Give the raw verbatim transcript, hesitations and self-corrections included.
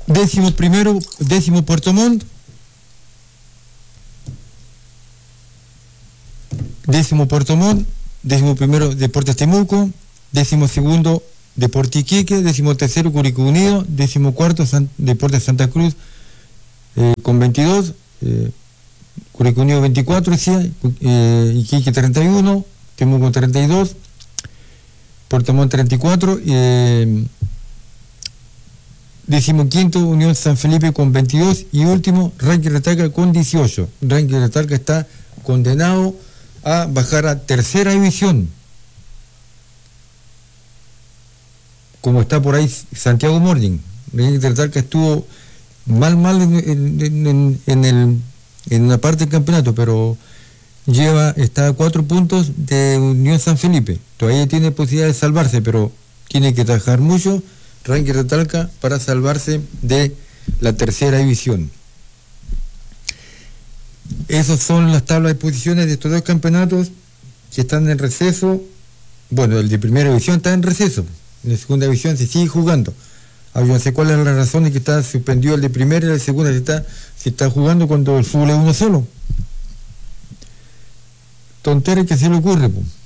Décimo primero, décimo Puerto Montt. Décimo Puerto Montt. Décimo primero Deportes Temuco. Décimo segundo Deportes Iquique. Décimo tercero Curicó Unido. Décimo cuarto San, Deportes Santa Cruz eh, con veintidós. Eh, Curicó Unido veinticuatro, decía, eh, Iquique treinta y uno, Temuco treinta y dos, Puerto Montt treinta y cuatro, eh, decimoquinto Unión San Felipe con veintidós y último Ranking Retalca con dieciocho. Ranking Retalca está condenado a bajar a tercera división, como está por ahí Santiago Morning. Ranking Retalca estuvo mal mal en, en, en, en el en una parte del campeonato, pero lleva, está a cuatro puntos de Unión San Felipe. Todavía tiene posibilidad de salvarse, pero tiene que trabajar mucho Ranking Retalca para salvarse de la tercera división. Esas son las tablas de posiciones de estos dos campeonatos que están en receso. Bueno, el de primera división está en receso, en la segunda división se sigue jugando. Yo no sé cuál es la razón de que está suspendido el de primera y el de segunda, si está, si está jugando cuando el fútbol es uno solo. Tonteras que se le ocurre, pues.